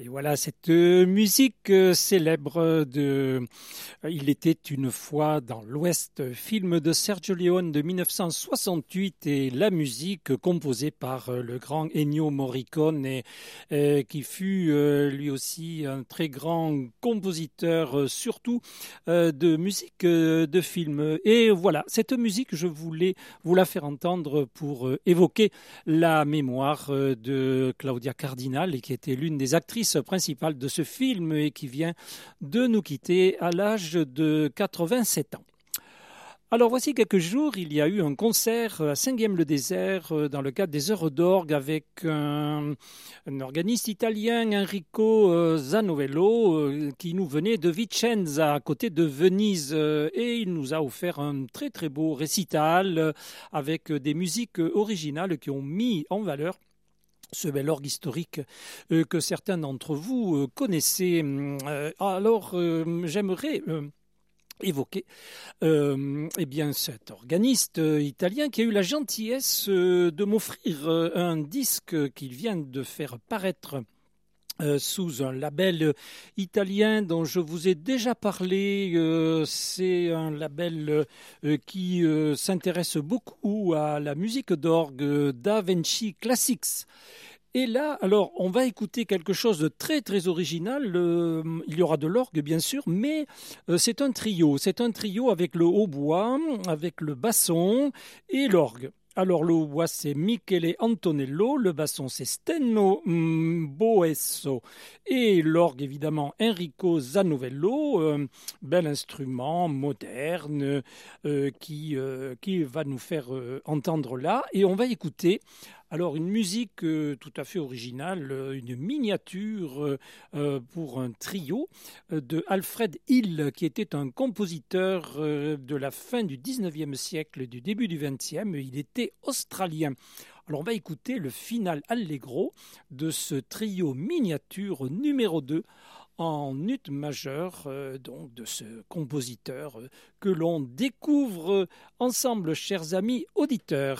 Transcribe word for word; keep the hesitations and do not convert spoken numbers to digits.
Et voilà cette euh, musique euh, célèbre de euh, Il était une fois dans l'Ouest, film de Sergio Leone de mille neuf cent soixante-huit et la musique composée par euh, le grand Ennio Morricone et, euh, qui fut euh, lui aussi un très grand compositeur, euh, surtout euh, de musique euh, de film. Et voilà, cette musique, je voulais vous la faire entendre pour euh, évoquer la mémoire euh, de Claudia Cardinal, et qui était l'une des actrices principale de ce film et qui vient de nous quitter à l'âge de quatre-vingt-sept ans. Alors voici quelques jours, il y a eu un concert à Saint-Guilhem-le-Désert euh, dans le cadre des Heures d'Orgue avec un, un organiste italien, Enrico euh, Zanovello, euh, qui nous venait de Vicenza, à côté de Venise, euh, et il nous a offert un très très beau récital euh, avec des musiques originales qui ont mis en valeur ce bel orgue historique euh, que certains d'entre vous euh, connaissez. Euh, alors, euh, j'aimerais euh, évoquer euh, eh bien, cet organiste euh, italien qui a eu la gentillesse euh, de m'offrir euh, un disque qu'il vient de faire paraître euh, sous un label italien dont je vous ai déjà parlé. Euh, c'est un label euh, qui euh, s'intéresse beaucoup à la musique d'orgue, euh, Da Vinci Classics. Et là, alors, on va écouter quelque chose de très, très original. Euh, il y aura de l'orgue, bien sûr, mais euh, c'est un trio. C'est un trio avec le hautbois, avec le basson et l'orgue. Alors, le hautbois, c'est Michele Antonello, le basson, c'est Stenno mm, Boesso, et l'orgue, évidemment, Enrico Zanovello, euh, bel instrument moderne euh, qui, euh, qui va nous faire euh, entendre là. Et on va écouter alors, une musique euh, tout à fait originale, euh, une miniature euh, euh, pour un trio euh, de Alfred Hill, qui était un compositeur euh, de la fin du dix-neuvième siècle, du début du vingtième. Il était australien. Alors, on va écouter le final allegro de ce trio miniature numéro deux en ut majeur, euh, donc de ce compositeur euh, que l'on découvre ensemble, chers amis auditeurs.